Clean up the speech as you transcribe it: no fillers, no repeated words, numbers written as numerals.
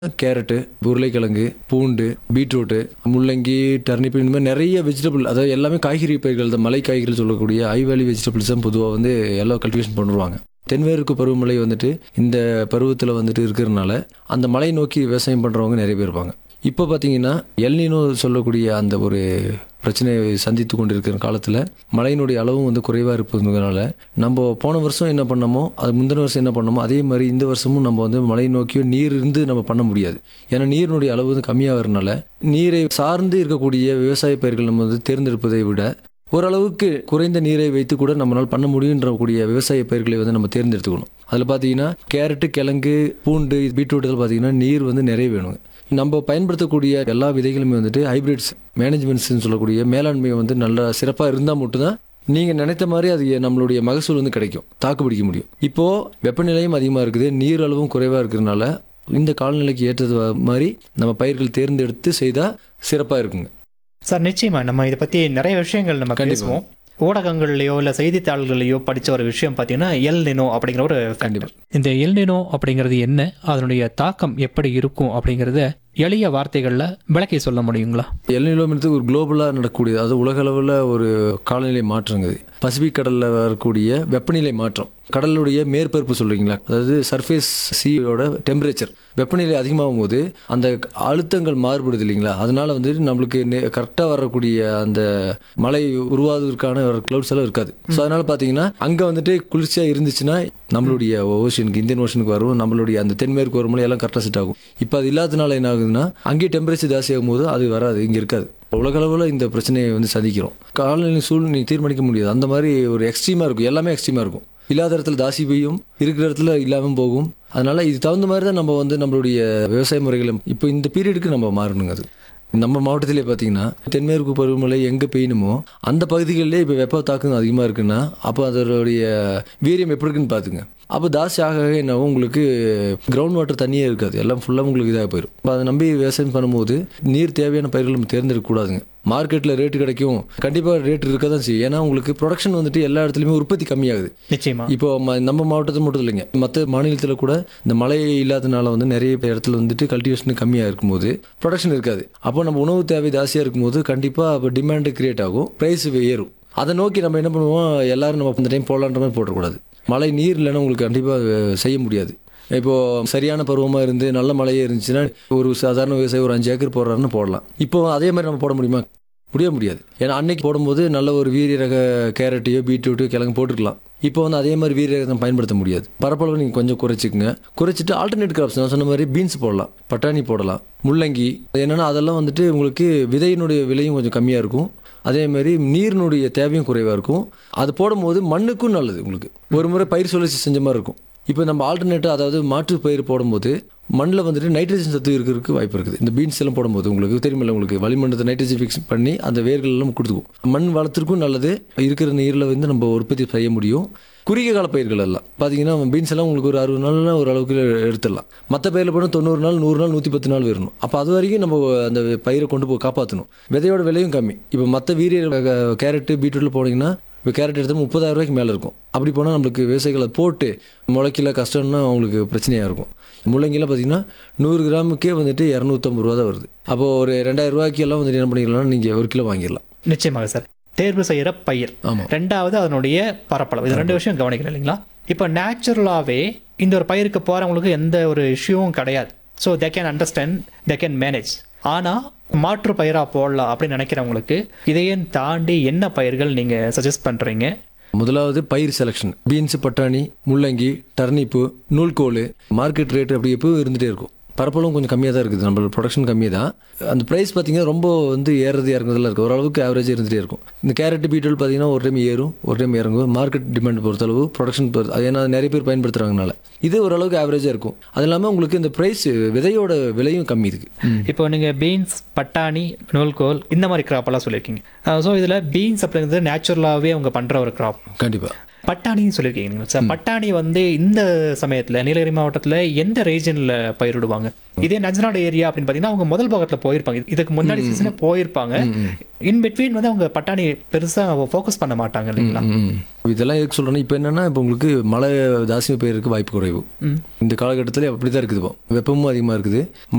Carrot, உருளைக்கிழங்கு, பூண்டு, beetroot, முள்ளங்கி, டர்னிப் இந்த மாதிரி நிறைய வெஜிடபிள், அதாவது எல்லாமே காய்கறி பயிர்கள், இந்த மலை காய்கறிகள் சொல்லக்கூடிய ஹை வேல்யூ வெஜிடபிள்ஸ் தான் பொதுவாக வந்து எல்லாம் கல்டிவேஷன் பண்ணுவாங்க. தென்மேற்கு பருவமழை வந்துட்டு இந்த பருவத்தில் வந்துட்டு இருக்கிறதுனால அந்த மலை நோக்கி விவசாயம் பண்ணுறவங்க நிறைய பேர் இருப்பாங்க. இப்போ பார்த்தீங்கன்னா எல்னினோ சொல்லக்கூடிய அந்த ஒரு பிரச்சனையை சந்தித்து கொண்டு இருக்கிற காலத்தில் மழையினுடைய அளவும் வந்து குறைவாக இருப்பதுனால நம்ம போன வருஷம் என்ன பண்ணோமோ அது முந்தின வருஷம் என்ன பண்ணோமோ அதே மாதிரி இந்த வருஷமும் நம்ம வந்து மழை நோக்கியோ நீர் இருந்து நம்ம பண்ண முடியாது. ஏன்னா நீரினுடைய அளவு வந்து கம்மியாகிறதுனால நீரை சார்ந்து இருக்கக்கூடிய விவசாய பயிர்கள் நம்ம வந்து தேர்ந்தெடுப்பதை விட ஓரளவுக்கு குறைந்த நீரை வைத்து கூட நம்மளால் பண்ண முடியுன்றக்கூடிய விவசாய பயிர்களை வந்து நம்ம தேர்ந்தெடுத்துக்கணும். அதில் பார்த்தீங்கன்னா கேரட்டு, கிழங்கு, பூண்டு, பீட்ரூட் இதில் பார்த்தீங்கன்னா நீர் வந்து நிறைய வேணுங்க. நம்ம பயன்படுத்தக்கூடிய எல்லா விதைகளுமே வந்துட்டு ஹைபிரிட்ஸ் மேனேஜ்மெண்ட்ஸ்ன்னு சொல்லக்கூடிய மேலாண்மை வந்து நல்லா சிறப்பாக இருந்தால் மட்டும்தான் நீங்கள் நினைத்த மாதிரி அது நம்மளுடைய மகசூல் வந்து கிடைக்கும், தாக்கு பிடிக்க முடியும். இப்போது வெப்பநிலையும் அதிகமாக இருக்குது, நீர் அளவும் குறைவாக இருக்கிறதுனால இந்த காலநிலைக்கு ஏற்றது மாதிரி நம்ம பயிர்கள் தேர்ந்தெடுத்து செய்தால் சிறப்பாக இருக்குங்க. சார் நிச்சயமா நம்ம இதை பற்றி நிறைய விஷயங்கள் நம்ம பேசுவோம். ஊடகங்கள்லையோ இல்லை செய்தித்தாள்கள்லையோ படித்த ஒரு விஷயம் பார்த்தீங்கன்னா எல் நினோ அப்படிங்கிற ஒரு கண்டிப்பாக. இந்த எல் நினோ அப்படிங்கிறது என்ன, அதனுடைய தாக்கம் எப்படி இருக்கும் அப்படிங்கிறத எளிய வார்த்தைகளில் விளக்கி சொல்ல முடியுங்களா? எல் நினோங்கிறது ஒரு குளோபலாக நடக்கக்கூடிய, அதாவது உலக அளவில் ஒரு காலநிலை மாற்றங்குது. பசிபிக் கடலில் வரக்கூடிய வெப்பநிலை மாற்றம், கடலுடைய மேற்பரப்பு சொல்கிறீங்களா, அதாவது சர்ஃபேஸ் சீயோட டெம்பரேச்சர் வெப்பநிலை அதிகமாகும் போது அந்த அழுத்தங்கள் மாறுபடுது இல்லைங்களா, அதனால வந்து நம்மளுக்கு கரெக்டாக வரக்கூடிய அந்த மழை உருவாவதற்கான கிளவுட்ஸ் எல்லாம் இருக்காது. ஸோ அதனால பார்த்தீங்கன்னா அங்கே வந்துட்டு குளிர்ச்சியாக இருந்துச்சுன்னா நம்மளுடைய ஓஷனுக்கு, இந்தியன் ஓஷனுக்கு வரும், நம்மளுடைய அந்த தென்மேற்கு வரும்போது எல்லாம் கரெக்டாக செட் ஆகும். இப்போ அது இல்லாதனால என்ன ஆகுதுன்னா அங்கேயே டெம்பரேச்சர் ஜாஸ்தி ஆகும் போது அது வராது, இங்கே இருக்காது. உலக அளவில் இந்த பிரச்சனையை வந்து சந்திக்கிறோம். காலநிலை சூழ்நிலை தீர்மானிக்க முடியாது, அந்த மாதிரி ஒரு எக்ஸ்ட்ரீமாக இருக்கும், எல்லாமே எக்ஸ்ட்ரீமாக இருக்கும். இல்லாத இடத்துல தாசி பெய்யும், இருக்கிற இடத்துல இல்லாமல் போகும். அதனால இது தகுந்த மாதிரி தான் நம்ம வந்து நம்மளுடைய விவசாய முறைகளை இப்போ இந்த பீரியடுக்கு நம்ம மாறணுங்க. அது நம்ம மாவட்டத்திலே பார்த்தீங்கன்னா தென்மேற்கு பருவமழை எங்கே பெய்யணுமோ அந்த பகுதிகளிலே இப்போ வெப்ப தாக்கம் அதிகமாக இருக்குன்னா அப்போ அதனுடைய வீரியம் எப்படி இருக்குன்னு பார்த்துங்க. அப்போ தாசி ஆக என்னாகும், உங்களுக்கு கிரவுண்ட் வாட்டர் தண்ணியே இருக்காது, எல்லாம் ஃபுல்லாக உங்களுக்கு இதாக போயிடும். இப்போ அதை நம்பி விவசாயம் பண்ணும்போது நீர் தேவையான பயிர்கள் நம்ம தேர்ந்தெடுக்கக்கூடாதுங்க. மார்க்கெட்டில் ரேட்டு கிடைக்கும், கண்டிப்பாக ரேட் இருக்க தான் செய்யும். ஏன்னா உங்களுக்கு ப்ரொடக்ஷன் வந்துட்டு எல்லா இடத்துலையுமே உற்பத்தி கம்மியாகுது. நிச்சயமா இப்போ நம்ம மாவட்டத்தில் மட்டும் இல்லைங்க, மற்ற மாநிலத்தில் கூட இந்த மழை இல்லாதனால வந்து நிறைய இடத்துல வந்துட்டு கல்டிவேஷன் கம்மியாக இருக்கும்போது ப்ரொடக்ஷன் இருக்காது. அப்போ நம்ம உணவு தேவை ஜாஸ்தியாக இருக்கும்போது கண்டிப்பாக அப்போ டிமாண்டு கிரியேட் ஆகும், ப்ரைஸ் ஏறும். அதை நோக்கி நம்ம என்ன பண்ணுவோம், எல்லாரும் நம்ம இந்த டைம் போடலான்ற மாதிரி போடக்கூடாது. மழை நீர் இல்லைன்னா உங்களுக்கு கண்டிப்பாக செய்ய முடியாது. இப்போது சரியான பருவமாக இருந்து நல்ல மழையே இருந்துச்சுன்னா ஒரு சாதாரண விவசாயி ஒரு 5 ஏக்கர் போடுறாருன்னு போடலாம். இப்போ அதே மாதிரி நம்ம போட முடியுமா? முடியாது. ஏன்னா அன்னைக்கு போடும்போது நல்ல ஒரு வீரிய ரக கேரட்டையோ பீட்ரூட்டோ கிழங்கு போட்டுருக்கலாம். இப்போ வந்து அதே மாதிரி வீரிய ரகம் பயன்படுத்த முடியாது. பரப்பளவு நீங்கள் கொஞ்சம் குறைச்சிட்டு ஆல்டர்னேட் கிராப்ஸ் நான் சொன்ன மாதிரி பீன்ஸ் போடலாம், பட்டாணி போடலாம், முள்ளங்கி. என்னென்னா அதெல்லாம் வந்துட்டு உங்களுக்கு விதையினுடைய விலையும் கொஞ்சம் கம்மியாக இருக்கும், அதே மாதிரி நீரினுடைய தேவையும் குறைவாக இருக்கும். அது போடும்போது மண்ணுக்கும் நல்லது, உங்களுக்கு ஒரு முறை பயிர் சுழற்சி செஞ்ச மாதிரி இருக்கும். இப்போ நம்ம ஆல்டர்னேட்டாக அதாவது மாற்று பயிர் போடும்போது மண்ணில் வந்துட்டு நைட்ரஜன் சத்து இருக்கிறதுக்கு வாய்ப்பு இருக்குது. இந்த பீன்ஸ் எல்லாம் போடும்போது உங்களுக்கு தெரியுமில்ல, உங்களுக்கு வளிமண்டலத்தை நைட்ரஜன் ஃபிக்ஸ் பண்ணி அந்த வேர்கள் எல்லாம் கொடுத்துக்கும். மண் வளத்திற்கும் நல்லது, இருக்கிற நீரில் வந்து நம்ம உற்பத்தி செய்ய முடியும். குறுகிய கால பயிர்கள் எல்லாம் பார்த்தீங்கன்னா பீன்ஸ் எல்லாம் உங்களுக்கு ஒரு 60 நாள்னா ஒரு அளவுக்கு எடுத்துடலாம். மற்ற பயிரில் போனால் 90 நாள், 100 நாள், 110 நாள் வரணும். அப்போ அது வரைக்கும் நம்ம அந்த பயிரை கொண்டு போய் காப்பாற்றணும். விதையோட விலையும் கம்மி. இப்போ மற்ற வீரிய கேரட்டு பீட்ரூட்டில் போனீங்கன்னா இப்போ கேரட் எடுத்தால் 30,000 ரூபாய்க்கு மேலே இருக்கும். அப்படி போனால் நம்மளுக்கு விவசாயிகளை போட்டு முளைக்கல கஷ்டம்னா அவங்களுக்கு பிரச்சனையாக இருக்கும். முள்ளங்கிலாம் பார்த்தீங்கன்னா 100 கிராமுக்கே வந்துட்டு 250 ரூபா தான் வருது. அப்போது ஒரு 2000 ரூபாய்க்கு எல்லாம் வந்துட்டு என்ன பண்ணிக்கலாம்னா நீங்கள் 1 கிலோ வாங்கிடலாம். நிச்சயமாக சார். தேர்வு செய்கிற பயிர், ரெண்டாவது அதனுடைய பரப்பளவு, இது 2 விஷயம் கவனிக்கணும் இல்லைங்களா? இப்போ நேச்சுரலாகவே இந்த ஒரு பயிருக்கு போகிறவங்களுக்கு எந்த ஒரு இஷ்யூவும் கிடையாது. So they can understand, they can manage. ஆனால் மாற்று பயிராக போடலாம் அப்படின்னு நினைக்கிறவங்களுக்கு இதையும் தாண்டி என்ன பயிர்கள் நீங்கள் சஜஸ்ட் பண்ணுறீங்க? முதலாவது பயிர் செலெக்ஷன். பீன்ஸு, பட்டாணி, முள்ளங்கி, டர்னிப்பு, நூல்கோல். மார்க்கெட் ரேட் அப்படி எப்பவும் இருந்துகிட்டே இருக்கும். பரப்பளவும் கொஞ்சம் கம்மியாக தான் இருக்குது, நம்மளோட ப்ரொடக்ஷன் கம்மியாக தான். அந்த ப்ரைஸ் பார்த்தீங்கன்னா ரொம்ப வந்து ஏறது இறங்குறதுலாம் இருக்குது, ஓரளவுக்கு ஆவரேஜ் இருந்துகிட்டே இருக்கும். இந்த கேரட் பீட்ரூட் பார்த்தீங்கன்னா ஒரு டைம் ஏறும், ஒரு டைம் இறங்கும். மார்க்கெட் டிமாண்ட் பொறுத்தளவு ப்ரொடக்ஷன் அது ஏன்னா நிறைய பேர் பயன்படுத்துகிறாங்கனால இது ஓரளவுக்கு ஆவரேஜாக இருக்கும். அது இல்லாமல் உங்களுக்கு இந்த ப்ரைஸ் விதையோட விலையும் கம்மி இருக்குது. இப்போ நீங்கள் பீன்ஸ், பட்டாணி, நூல்கோல் இந்த மாதிரி கிராப்பெல்லாம் சொல்லியிருக்கீங்க. ஸோ இதில் பீன்ஸ் அப்படிங்கிறது நேச்சுரலாகவே அவங்க பண்ணுற ஒரு கிராப். கண்டிப்பாக. பட்டாணின்னு சொல்லியிருக்கீங்க சார். பட்டாணி வந்து இந்த சமயத்தில் நீலகிரி மாவட்டத்தில் எந்த ரீஜனில் பயிரிடுவாங்க? இதே நஞ்சநாடு ஏரியா அப்படின்னு பார்த்தீங்கன்னா அவங்க முதல் பாகத்தில் போயிருப்பாங்க, இதுக்கு முன்னாடி சீசனே போயிருப்பாங்க. இன் பிட்வீன் வந்து அவங்க பட்டாணி பெருசாக ஃபோக்கஸ் பண்ண மாட்டாங்க இல்லைங்களா? இதெல்லாம் எதுக்கு சொல்கிறேன்னா இப்போ என்னென்னா இப்போ உங்களுக்கு மழை ஜாஸ்தியாக பெய்யறதுக்கு வாய்ப்பு குறைவு. இந்த காலகட்டத்தில் அப்படி தான் இருக்குது. இப்போ வெப்பமும் அதிகமாக இருக்குது.